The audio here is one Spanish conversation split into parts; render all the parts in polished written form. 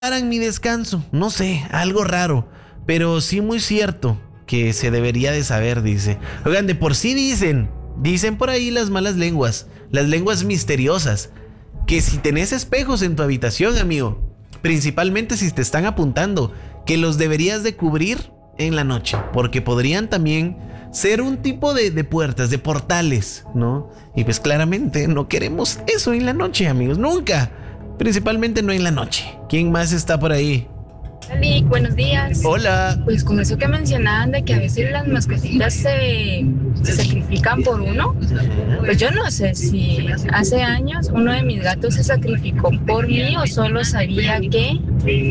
en mi descanso. No sé, algo raro, pero sí muy cierto que se debería de saber, dice. Oigan, de por sí dicen por ahí las malas lenguas, las lenguas misteriosas, que si tenés espejos en tu habitación, amigo, principalmente si te están apuntando, que los deberías de cubrir en la noche, porque podrían también ser un tipo de puertas, de portales, ¿no? Y pues claramente no queremos eso en la noche, amigos, nunca. Principalmente no en la noche. ¿Quién más está por ahí? Hola, buenos días. Hola. Pues con eso que mencionaban de que a veces las mascotitas se sacrifican por uno, pues yo no sé si hace años uno de mis gatos se sacrificó por mí o solo sabía que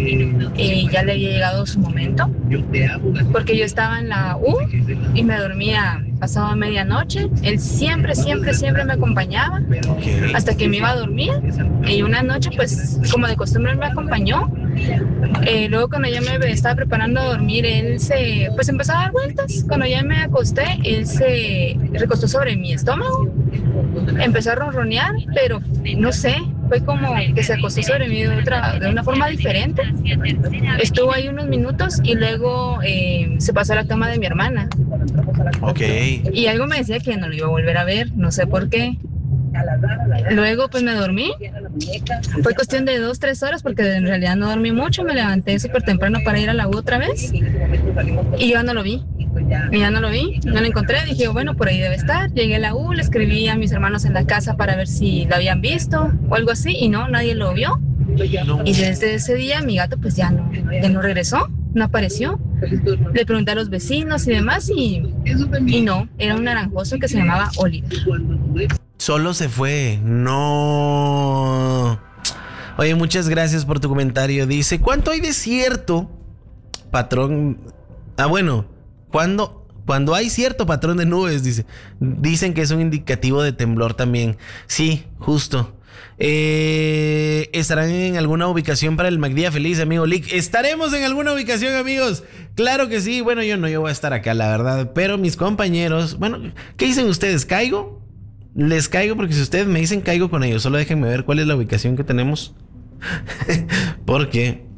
ya le había llegado su momento, porque yo estaba en la U y me dormía pasado medianoche. Él siempre me acompañaba hasta que me iba a dormir, y una noche pues como de costumbre él me acompañó. Luego cuando ya me estaba preparando a dormir, él pues empezó a dar vueltas. Cuando ya me acosté, él se recostó sobre mi estómago, empezó a ronronear, pero no sé, fue como que se acostó sobre mí de una forma diferente. Estuvo ahí unos minutos y luego se pasó a la cama de mi hermana. Ok. Y algo me decía que no lo iba a volver a ver, no sé por qué. Luego pues me dormí. Fue cuestión de 2-3 horas porque en realidad no dormí mucho. Me levanté súper temprano para ir a la U otra vez y ya no lo vi. No lo encontré. Dije, bueno, por ahí debe estar. Llegué a la U, le escribí a mis hermanos en la casa para ver si lo habían visto o algo así, y no, nadie lo vio. Y desde ese día mi gato pues ya no regresó, no apareció. Le pregunté a los vecinos y demás y no, era un naranjoso que se llamaba Oliver. Solo se fue. No. Oye, muchas gracias por tu comentario. Dice, ¿cuánto hay de cierto, patrón? Bueno, cuando hay cierto patrón de nubes, dicen que es un indicativo de temblor también. Sí, justo. ¿Estarán en alguna ubicación para el MacDía Feliz, amigo Lick? Estaremos en alguna ubicación, amigos. Claro que sí. Bueno, yo voy a estar acá, la verdad. Pero mis compañeros, bueno, ¿qué dicen ustedes? ¿Caigo? Les caigo, porque si ustedes me dicen caigo con ellos. Solo déjenme ver cuál es la ubicación que tenemos. Porque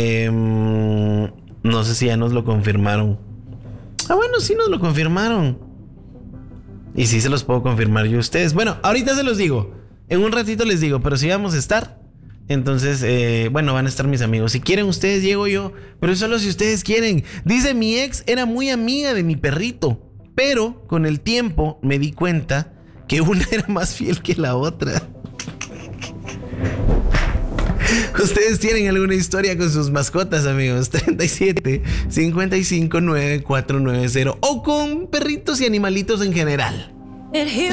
no sé si ya nos lo confirmaron. Bueno, sí nos lo confirmaron. Y sí se los puedo confirmar yo a ustedes. Bueno, ahorita se los digo. En un ratito les digo, pero si vamos a estar. Entonces, bueno, van a estar mis amigos. Si quieren ustedes, llego yo. Pero solo si ustedes quieren. Dice, mi ex era muy amiga de mi perrito, pero con el tiempo me di cuenta que una era más fiel que la otra. ¿Ustedes tienen alguna historia con sus mascotas, amigos? 37-55-9490. O con perritos y animalitos en general.